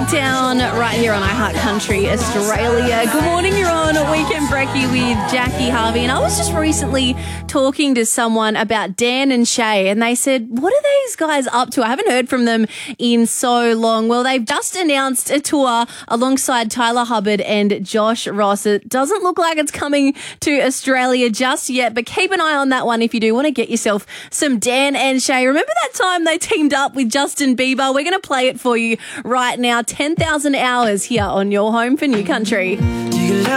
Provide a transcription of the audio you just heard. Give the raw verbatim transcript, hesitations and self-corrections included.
Shakedown right here on iHeart Country Australia. Good morning, you're on Weekend Brekkie with Jackie Harvey. And I was just recently talking to someone about Dan and Shay, and they said, what are these guys up to? I haven't heard from them in so long. Well, they've just announced a tour alongside Tyler Hubbard and Josh Ross. It doesn't look like it's coming to Australia just yet, but keep an eye on that one if you do want to get yourself some Dan and Shay. Remember that time they teamed up with Justin Bieber? We're going to play it for you right now. ten thousand hours here on your home for New Country.